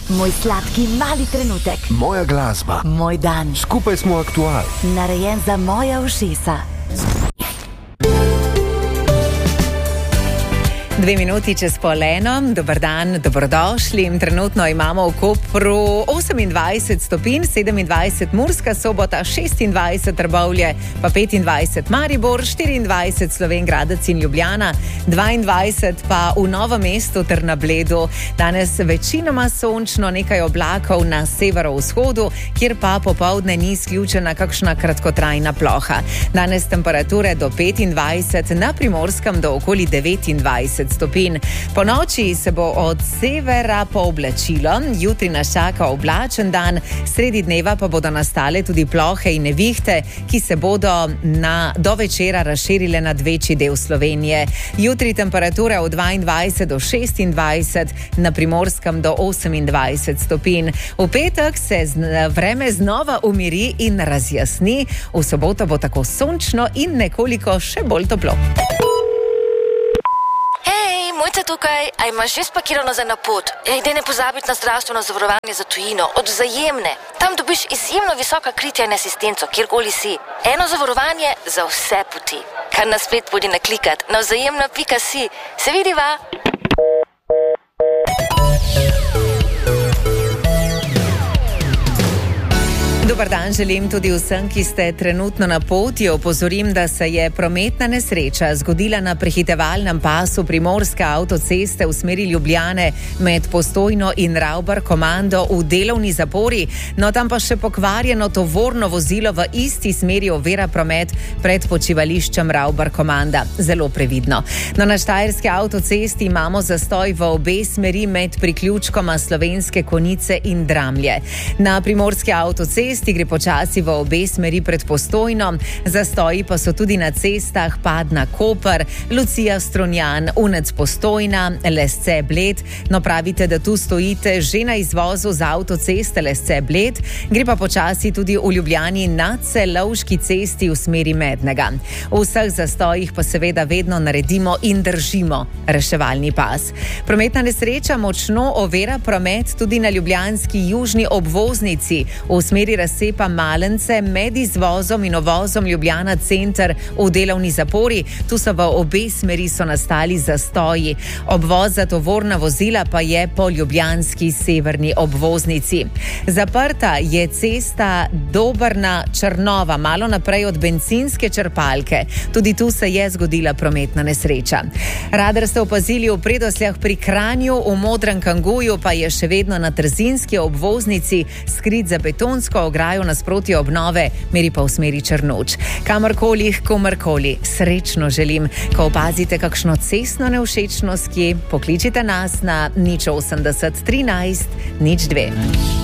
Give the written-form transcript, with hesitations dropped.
Moj sladki mali trenutek. Moja glasba. Moj dan. Skupaj smo aktualni. Narejen za moja ušesa. 2 minuti čez pol eno, dober dan, dobrodošli. Trenutno imamo v Kopru 28 stopinj, 27 Murska Sobota, 26 Trbovlje, pa 25 Maribor, 24 Slovenj Gradec in Ljubljana, 22 pa v Novem mestu ter na Bledu. Danes večinoma sončno, nekaj oblakov na severovzhodu, kjer pa popoldne ni izključena kakšna kratkotrajna ploha. Danes temperature do 25, na Primorskem do okoli 29 stopinj. Po noči se bo od severa pooblačilo, jutri nas čaka oblačen dan, sredi dneva pa bodo nastale tudi plohe in nevihte, ki se bodo do večera razširile nad večji del Slovenije. Jutri temperature od 22 do 26, na Primorskem do 28 stopinj. V petek se vreme znova umiri in razjasni, v soboto bo tako sončno in nekoliko še bolj toplo. Mojca tukaj, a imaš že spakirano za napot? Daj ne pozabiti na zdravstveno zavarovanje za tujino, od Vzajemne. Tam dobiš izjemno visoka kritja in asistenco, kjerkoli si. Eno zavarovanje za vse poti. Kar na splet podi naklikat na vzajemna.si. Se vidiva? Dobar dan želim tudi vsem, ki ste trenutno na poti. Opozorim, da se je prometna nesreča zgodila na prehitevalnem pasu Primorske avtoceste v smeri Ljubljane med Postojno in Ravbar komando v delovni zapori. No, tam pa še pokvarjeno tovorno vozilo v isti smeri ovira promet pred počivališčem Ravbar komanda. Zelo previdno. No, na Štajerski avtocesti imamo zastoj v obe smeri med priključkoma Slovenske Konjice in Dramlje. Na Primorski avtocesti gre počasi v obe smeri pred Postojno, zastoji pa so tudi na cestah Padna-Koper, Lucija-Strunjan, Unec-Postojna, Lesce-Bled. No, pravite, da tu stojite že na izvozu z avtoceste Lesce-Bled, gre pa počasi tudi v Ljubljani na Celovški cesti v smeri Mednega. V vseh zastojih pa seveda vedno naredimo in držimo reševalni pas. Prometna nesreča močno ovira promet tudi na ljubljanski južni obvoznici v smeri razcepa Malence med izvozom in ovozom Ljubljana center v delovni zapori. Tu so v obe smeri so nastali zastoji. Obvoz za tovorna vozila pa je po ljubljanski severni obvoznici. Zaprta je cesta Dobrna-Črnova, malo naprej od bencinske črpalke. Tudi tu se je zgodila prometna nesreča. Radar ste opazili v Predosljah pri Kranju, v Modrem Kanguju pa je še vedno na trzinski obvoznici skrit za betonsko ograjo nasproti obnove, meri pa v smeri Črnuč. Kamorkoli, komarkoli, srečno želim. Ko opazite kakšno cestno nevšečnost, pokličite nas na 080 13 02.